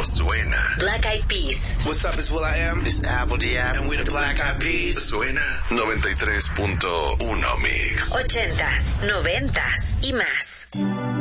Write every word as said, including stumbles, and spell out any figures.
Suena. Black Eyed Peas. What's up, it's Will I Am. It's Apple Jam. And we're the Black Eyed Peas. Suena noventa y tres punto uno Mix. Ochentas, noventas y más.